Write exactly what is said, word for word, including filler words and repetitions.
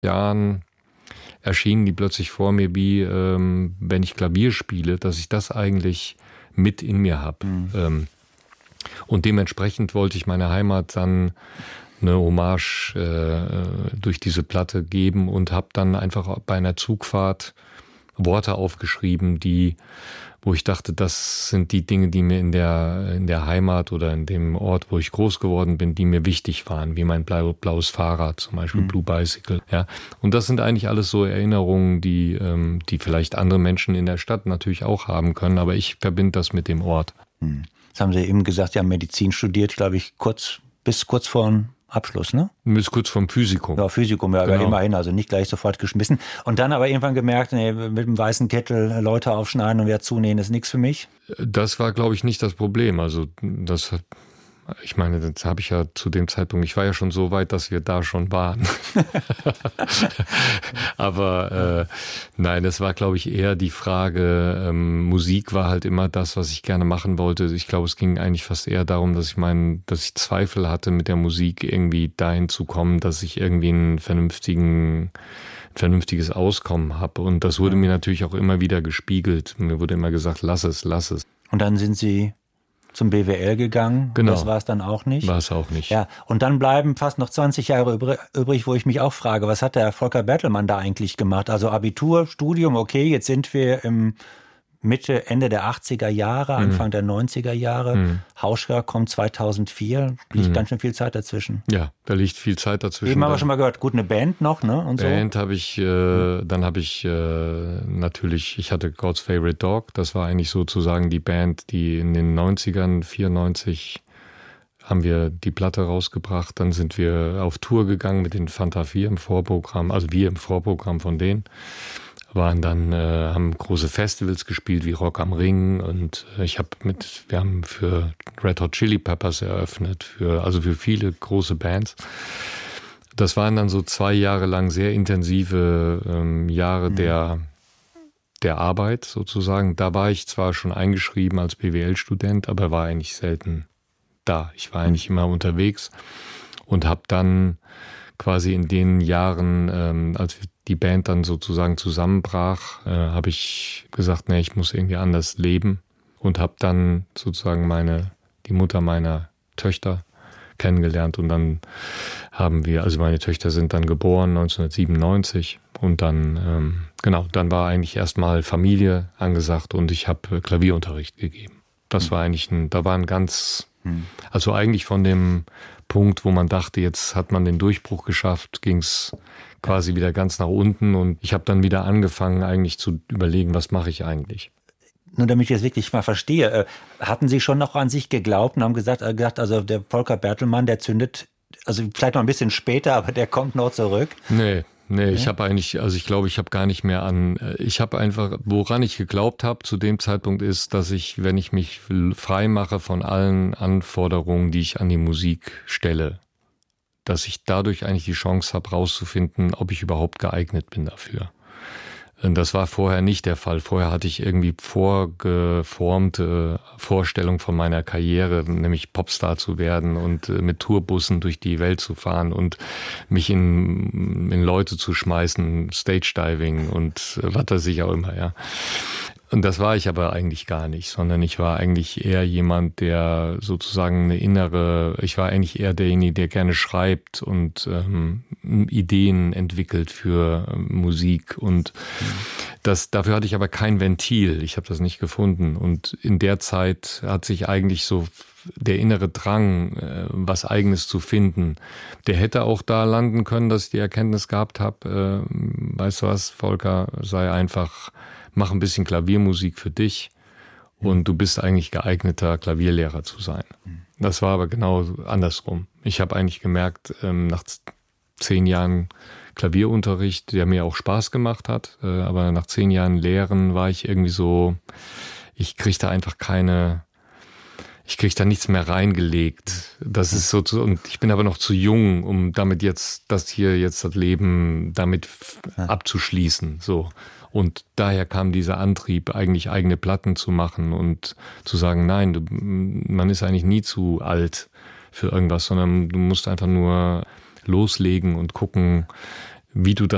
Jahren erschienen die plötzlich vor mir wie, ähm, wenn ich Klavier spiele, dass ich das eigentlich mit in mir habe. Mhm. Ähm, und dementsprechend wollte ich meiner Heimat dann eine Hommage äh, durch diese Platte geben und habe dann einfach bei einer Zugfahrt Worte aufgeschrieben, die, wo ich dachte, das sind die Dinge, die mir in der, in der Heimat oder in dem Ort, wo ich groß geworden bin, die mir wichtig waren, wie mein blau, blaues Fahrrad, zum Beispiel mhm. Blue Bicycle. Ja. Und das sind eigentlich alles so Erinnerungen, die, ähm, die vielleicht andere Menschen in der Stadt natürlich auch haben können, aber ich verbinde das mit dem Ort. Mhm. Das haben Sie eben gesagt, Sie haben Medizin studiert, glaube ich, kurz bis kurz vor Abschluss, ne? Bis kurz vom Physikum. Ja, Physikum, ja, genau. Aber immerhin, also nicht gleich sofort geschmissen. Und dann aber irgendwann gemerkt, nee, mit dem weißen Kittel Leute aufschneiden und wieder zunähen ist nichts für mich? Das war, glaube ich, nicht das Problem. Also das, ich meine, das habe ich ja zu dem Zeitpunkt, ich war ja schon so weit, dass wir da schon waren. Aber äh, nein, es war, glaube ich, eher die Frage, ähm, Musik war halt immer das, was ich gerne machen wollte. Ich glaube, es ging eigentlich fast eher darum, dass ich meinen, dass ich Zweifel hatte, mit der Musik irgendwie dahin zu kommen, dass ich irgendwie einen vernünftigen, ein vernünftiges Auskommen habe. Und das wurde mir natürlich auch immer wieder gespiegelt. Mir wurde immer gesagt, lass es, lass es. Und dann sind Sie zum B W L gegangen. Genau. Das war es dann auch nicht. War es auch nicht. Ja. Und dann bleiben fast noch zwanzig Jahre übrig, wo ich mich auch frage, was hat der Volker Bertelmann da eigentlich gemacht? Also Abitur, Studium, okay, jetzt sind wir im Mitte, Ende der achtziger Jahre, mhm. Anfang der neunziger Jahre. Mhm. Hauschka kommt zweitausendvier, liegt mhm. ganz schön viel Zeit dazwischen. Ja, da liegt viel Zeit dazwischen. Eben haben wir schon mal gehört, gut, eine Band noch, ne? Und Band so. habe ich, äh, mhm. dann habe ich äh, natürlich, ich hatte God's Favorite Dog, das war eigentlich sozusagen die Band, die in den neunzigern, vierundneunzig haben wir die Platte rausgebracht, dann sind wir auf Tour gegangen mit den Fanta vier im Vorprogramm, also wir im Vorprogramm von denen. Waren dann, äh, haben große Festivals gespielt, wie Rock am Ring, und äh, ich habe mit, wir haben für Red Hot Chili Peppers eröffnet, für, also für viele große Bands. Das waren dann so zwei Jahre lang sehr intensive ähm, Jahre mhm. der, der Arbeit sozusagen. Da war ich zwar schon eingeschrieben als B W L-Student, aber war eigentlich selten da. Ich war eigentlich immer unterwegs und habe dann quasi in den Jahren, ähm, als die Band dann sozusagen zusammenbrach, äh, habe ich gesagt, nee, ich muss irgendwie anders leben, und habe dann sozusagen meine, die Mutter meiner Töchter kennengelernt, und dann haben wir, also meine Töchter sind dann geboren neunzehnhundertsiebenundneunzig, und dann, ähm, genau, dann war eigentlich erstmal Familie angesagt, und ich habe Klavierunterricht gegeben. Das war eigentlich ein, da war ein ganz, also eigentlich von dem Punkt, wo man dachte, jetzt hat man den Durchbruch geschafft, ging es quasi wieder ganz nach unten, und ich habe dann wieder angefangen, eigentlich zu überlegen, was mache ich eigentlich. Nur damit ich das wirklich mal verstehe, hatten Sie schon noch an sich geglaubt und haben gesagt, gesagt also der Volker Bertelmann, der zündet, also vielleicht noch ein bisschen später, aber der kommt noch zurück? Nee. Nee, ich habe eigentlich, also ich glaube, ich habe gar nicht mehr an, ich habe einfach, woran ich geglaubt habe zu dem Zeitpunkt ist, dass ich, wenn ich mich frei mache von allen Anforderungen, die ich an die Musik stelle, dass ich dadurch eigentlich die Chance habe, rauszufinden, ob ich überhaupt geeignet bin dafür. Das war vorher nicht der Fall. Vorher hatte ich irgendwie vorgeformte Vorstellung von meiner Karriere, nämlich Popstar zu werden und mit Tourbussen durch die Welt zu fahren und mich in, in Leute zu schmeißen, Stage-Diving und was weiß ich auch immer, ja. Und das war ich aber eigentlich gar nicht, sondern ich war eigentlich eher jemand, der sozusagen eine innere, ich war eigentlich eher derjenige, der gerne schreibt und ähm, Ideen entwickelt für ähm, Musik, und das, dafür hatte ich aber kein Ventil, ich habe das nicht gefunden, und in der Zeit hat sich eigentlich so der innere Drang, äh, was Eigenes zu finden, der hätte auch da landen können, dass ich die Erkenntnis gehabt habe, äh, weißt du was, Volker, sei einfach, mach ein bisschen Klaviermusik für dich, und du bist eigentlich geeigneter, Klavierlehrer zu sein. Das war aber genau andersrum. Ich habe eigentlich gemerkt, ähm, nach zehn Jahren Klavierunterricht, der mir auch Spaß gemacht hat, äh, aber nach zehn Jahren Lehren war ich irgendwie so, ich krieg da einfach keine, ich krieg da nichts mehr reingelegt. Das ist so, zu, und ich bin aber noch zu jung, um damit jetzt, das hier jetzt das Leben damit abzuschließen, so. Und daher kam dieser Antrieb, eigentlich eigene Platten zu machen und zu sagen, nein, du, man ist eigentlich nie zu alt für irgendwas, sondern du musst einfach nur loslegen und gucken, wie du das